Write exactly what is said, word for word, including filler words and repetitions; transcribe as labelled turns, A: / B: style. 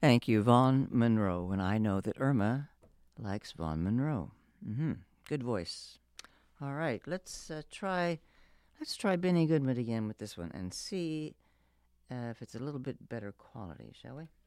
A: Thank you, Vaughn Monroe. And I know that Irma likes Vaughn Monroe. Mm-hmm. Good voice. All right, let's uh, try. Let's try Benny Goodman again with this one and see uh, if it's a little bit better quality, shall we?